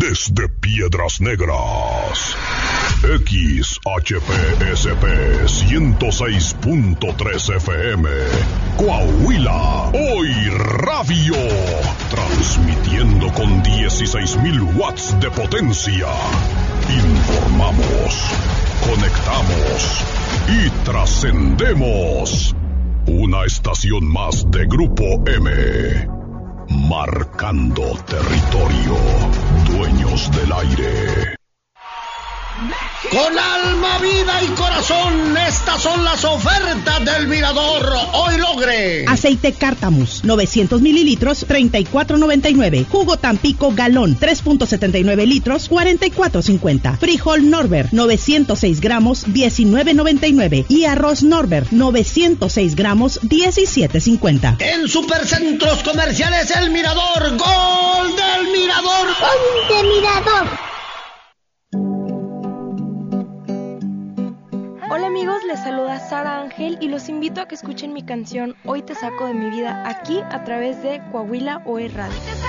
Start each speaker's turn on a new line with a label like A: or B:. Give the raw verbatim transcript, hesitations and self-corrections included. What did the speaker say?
A: desde Piedras Negras. X H P S P ciento seis punto tres F M, Coahuila, hoy radio, transmitiendo con dieciséis mil watts de potencia. Informamos, conectamos y trascendemos. Una estación más de Grupo M, marcando territorio, dueños del aire.
B: Con alma, vida y corazón, estas son las ofertas del Mirador. Hoy logre.
C: Aceite Cártamus, novecientos mililitros, treinta y cuatro noventa y nueve. Jugo Tampico galón, tres punto setenta y nueve litros, cuarenta y cuatro cincuenta. Frijol Norbert, novecientos seis gramos, diecinueve noventa y nueve. Y arroz Norbert, novecientos seis gramos, diecisiete cincuenta.
B: En Supercentros Comerciales El Mirador, gol del Mirador.
D: ¡Gol del Mirador!
E: Hola amigos, les saluda Sara Ángel y los invito a que escuchen mi canción Hoy te saco de mi vida aquí a través de Coahuila Hoy Radio.